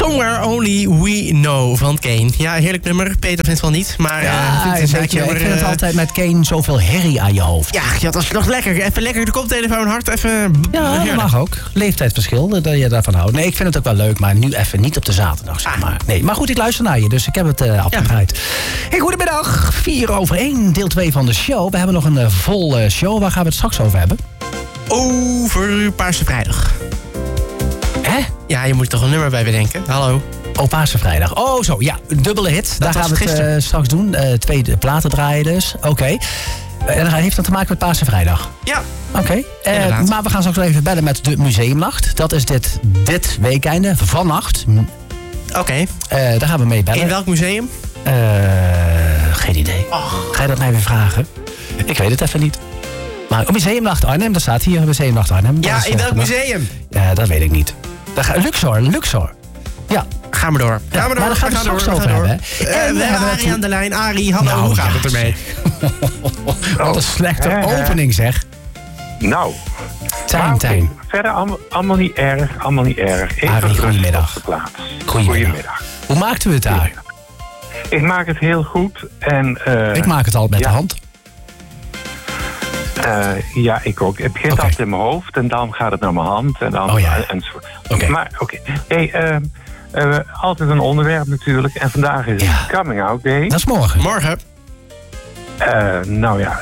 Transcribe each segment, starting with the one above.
Somewhere Only We Know van Kane. Ja, heerlijk nummer. Peter vindt het wel niet. Maar ik vind het altijd met Kane zoveel herrie aan je hoofd. Ja, dat is nog lekker. Even lekker de koptelefoon hard. Even. Ja, dat mag ook. Leeftijdsverschil, dat je daarvan houdt. Nee, ik vind het ook wel leuk, maar nu even niet op de zaterdag, zeg maar. Nee, maar goed, ik luister naar je, dus ik heb het afgedraaid. Hey, goedemiddag. 4:01, deel 2 van de show. We hebben nog een vol show. Waar gaan we het straks over hebben? Over Paarse Vrijdag. Hè? Ja, je moet er toch een nummer bij bedenken. Hallo. Oh, Paarse Vrijdag. Oh, zo. Ja, dubbele hit. Daar gaan we het straks doen. 2 platen draaien dus. Oké. En dan heeft dat te maken met Paarse Vrijdag? Ja. Oké. Maar we gaan straks even bellen met de Museumnacht. Dat is dit weekende, vannacht. Oké. Daar gaan we mee bellen. In welk museum? Geen idee. Oh. Ga je dat mij weer vragen? Ik weet het even niet. Maar Museumnacht Arnhem, dat staat hier. Museumnacht Arnhem. Ja, in welk museum? Ja, dat weet ik niet. Luxor. Ja. Ga maar door. Ja, maar daar gaan we straks over hebben. En we hebben Arie aan de lijn. Arie, hallo, hoe gaat het ermee? Wat een slechte opening, zeg. Nou. Tijn. Verder allemaal niet erg. Arie, goedemiddag. Goedemiddag. Hoe maakt u het daar? Ik maak het heel goed. En, ik maak het altijd met de hand. Ja, ik ook. Het begint altijd in mijn hoofd en dan gaat het naar mijn hand. En dan, enzovoort. Maar Hey, altijd een onderwerp natuurlijk. En vandaag is het Coming Out Day. Dat is morgen. Morgen. Nou ja.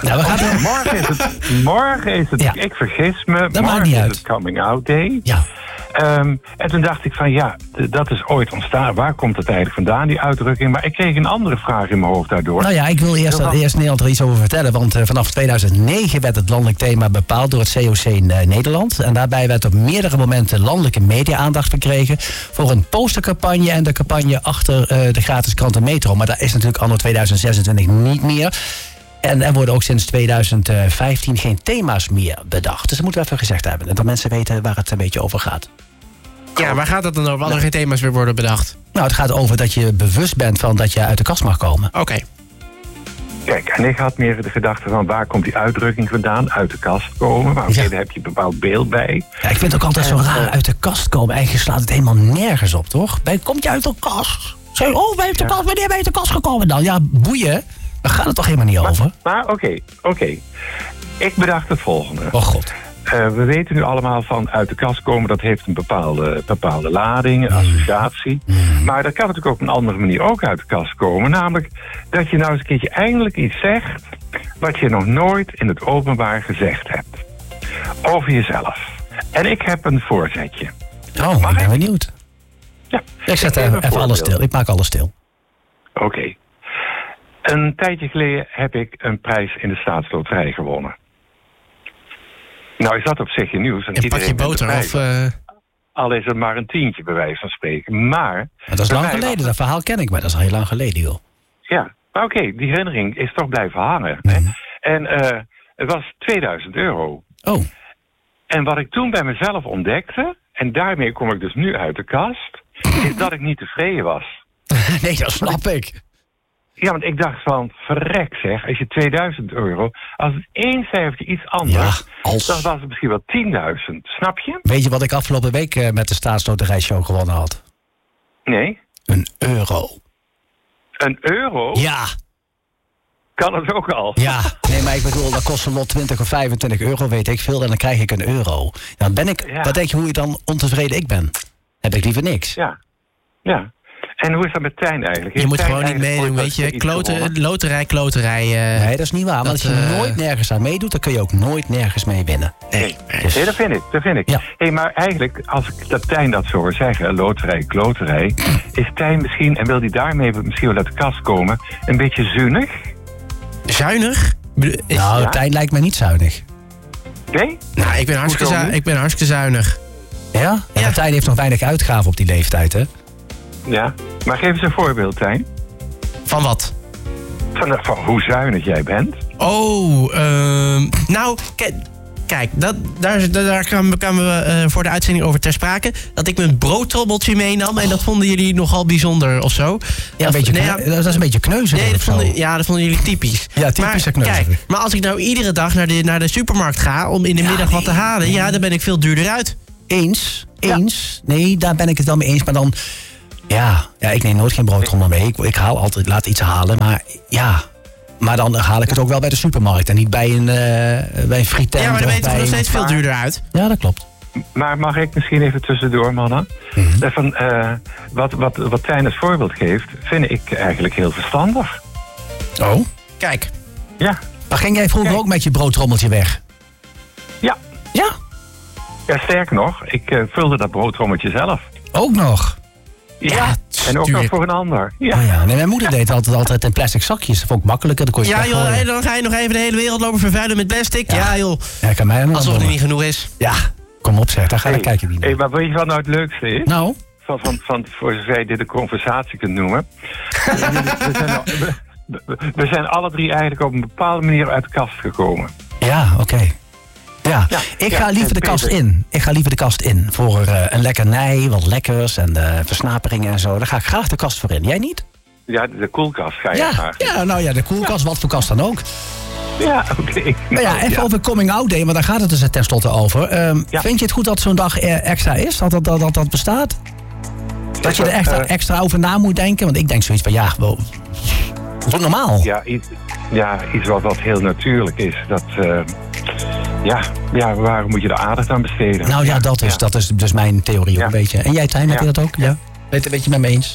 Morgen is het. Ik vergis me. Dat morgen maakt niet is uit. het Coming Out Day. Ja. En toen dacht ik van dat is ooit ontstaan. Waar komt het eigenlijk vandaan, die uitdrukking? Maar ik kreeg een andere vraag in mijn hoofd daardoor. Nou ja, ik wil eerst Nederland er iets over vertellen. Want vanaf 2009 werd het landelijk thema bepaald door het COC Nederland. En daarbij werd op meerdere momenten landelijke media-aandacht verkregen voor een postercampagne en de campagne achter de gratis kranten Metro. Maar dat is natuurlijk anno 2026 niet meer. En er worden ook sinds 2015 geen thema's meer bedacht. Dus dat moeten we even gezegd hebben. Dat mensen weten waar het een beetje over gaat. Ja, waar gaat het dan over? Als er geen thema's weer worden bedacht? Nou, het gaat over dat je bewust bent van dat je uit de kast mag komen. Oké. Kijk, en ik had meer de gedachte van waar komt die uitdrukking vandaan? Uit de kast komen. Maar daar heb je een bepaald beeld bij. Ja, ik vind het ook altijd zo raar uit de kast komen. Eigenlijk slaat het helemaal nergens op, toch? Komt je uit de kast? Zeg, wanneer ben je uit de kast gekomen dan? Ja, boeien. Daar gaat het toch helemaal niet over? Maar oké. Ik bedacht het volgende. Oh god. We weten nu allemaal van uit de kast komen, dat heeft een bepaalde lading, een associatie. Maar dat kan natuurlijk ook op een andere manier ook uit de kast komen. Namelijk dat je nou eens een keertje eindelijk iets zegt wat je nog nooit in het openbaar gezegd hebt. Over jezelf. En ik heb een voorzetje. Oh, ik ben benieuwd. Ja. Ik zet even alles stil. Ik maak alles stil. Oké. Een tijdje geleden heb ik een prijs in de staatsloterij gewonnen. Nou is dat op zich in nieuws. Een pakje boter of... Al is het maar een tientje bij wijze van spreken. Maar dat is lang geleden, dat verhaal ken ik, maar dat is al heel lang geleden, joh. Ja, maar oké, die herinnering is toch blijven hangen. En het was €2000. Oh. En wat ik toen bij mezelf ontdekte, en daarmee kom ik dus nu uit de kast, is dat ik niet tevreden was. Nee, dat snap ik. Ja, want ik dacht van, verrek zeg, als je €2000, als het één cijfertje iets anders, dan was het misschien wel 10.000. Snap je? Weet je wat ik afgelopen week met de staatsloterijshow gewonnen had? Nee. €1. €1? Ja. Kan het ook al? Ja, nee, maar ik bedoel, dat kost een lot 20 of €25, weet ik veel, en dan krijg ik €1. Dan ben ik, wat denk je hoe je dan ontevreden ik ben? Heb ik liever niks. Ja. En hoe is dat met Tijn eigenlijk? Je moet gewoon niet meedoen, weet je. Loterij. Nee, dat is niet waar. Maar als je nooit nergens aan meedoet, dan kun je ook nooit nergens mee winnen. Nee, dat vind ik. Ja. Hey, maar eigenlijk, als ik dat Tijn dat zo hoor zeggen, loterij, is Tijn misschien, en wil hij daarmee misschien wel uit de kast komen, een beetje zuinig? Zuinig? Nou, Tijn lijkt me niet zuinig. Nee? Nou, ik ben hartstikke zuinig. Ja? En Tijn heeft nog weinig uitgaven op die leeftijd, hè? Ja, maar geef eens een voorbeeld, Tijn. Van wat? Van hoe zuinig jij bent. Oh, nou, kijk, daar kwamen we voor de uitzending over ter sprake. Dat ik mijn broodtrobbeltje meenam en dat vonden jullie nogal bijzonder of zo. Ja, dat is een beetje kneuzerig. Nee, dat vonden jullie typisch. Ja, typisch kneuzerig. Kijk, maar als ik nou iedere dag naar de supermarkt ga om in de middag wat te halen, dan ben ik veel duurder uit. Eens. Nee, daar ben ik het wel mee eens, maar dan Ja, ik neem nooit geen broodtrommel mee. Ik haal altijd, laat iets halen, maar ja. Maar dan haal ik het ook wel bij de supermarkt en niet bij een frietent. Ja, maar dan weet het nog steeds veel duurder uit. Ja, dat klopt. Maar mag ik misschien even tussendoor, mannen? Van, wat Tijn als voorbeeld geeft, vind ik eigenlijk heel verstandig. Oh? Kijk. Ja. Maar ging jij vroeger ook met je broodtrommeltje weg? Ja. Ja? Ja, sterker nog, ik vulde dat broodtrommeltje zelf. Ook nog? Ja, en ook nog voor een ander. Ja. Oh ja. Nee, mijn moeder deed altijd in plastic zakjes. Dat vond ik makkelijker. Dan kon je dan ga je nog even de hele wereld lopen vervuilen met plastic. Ja joh. Ja, kan mij alsof het niet genoeg is. Ja, kom op zeg. Daar ga ik kijken niet meer. Maar weet je wat nou het leukste is? Nou? Van voor zover je dit een conversatie kunt noemen. We zijn alle drie eigenlijk op een bepaalde manier uit de kast gekomen. Ja, oké. Ja, ik ga liever de kast in. Ik ga liever de kast in. Voor een lekkernij, wat lekkers en versnaperingen en zo. Daar ga ik graag de kast voor in. Jij niet? Ja, de koelkast ga je graag. Ja, nou ja, de koelkast, wat voor kast dan ook. Ja, oké. Nou ja, even over Coming Out Day, want daar gaat het dus tenslotte over. Vind je het goed dat zo'n dag extra is? Dat bestaat? Dat je er extra over na moet denken? Want ik denk zoiets van, dat is ook normaal. Ja, iets wat heel natuurlijk is. Dat... waarom moet je de aandacht aan besteden? Nou ja, dat is dus mijn theorie ook een beetje. En jij, Tijn, heb je dat ook? Ja. Weet je met me eens?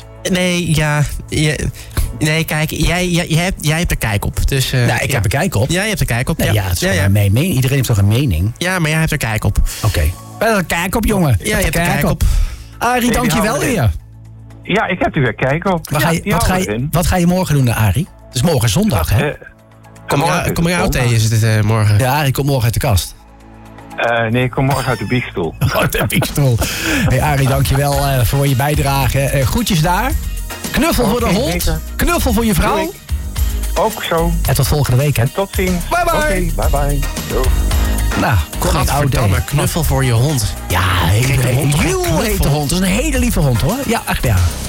Nee, kijk, jij hebt er kijk op. Dus, ik heb er kijk op. Ja, je hebt er kijk op. Nee, het is mijn mening. Iedereen heeft toch een mening? Ja, maar jij hebt er kijk op. Oké. We hebben er kijk op, jongen. Ja, je hebt er kijk op. Arie, dank je wel weer. Ja, ik heb er weer kijk op. Wat ga je morgen doen, Arie? Het is morgen zondag, hè? Coming Out Day is het morgen. Ja, Arie komt morgen uit de kast. Nee, ik kom morgen uit de biechtstoel. Uit de biechtstoel. Hey, Arie, dankjewel voor je bijdrage. Groetjes daar. Knuffel voor de hond. Zeker. Knuffel voor je vrouw. Ook zo. En tot volgende week, hè. Tot ziens. Bye bye. Okay, bye bye. Doei. Nou, Coming Out Day. Knuffel voor je hond. Ja, een hele hete hond. Dat is een hele lieve hond, hoor. Ja, echt ja.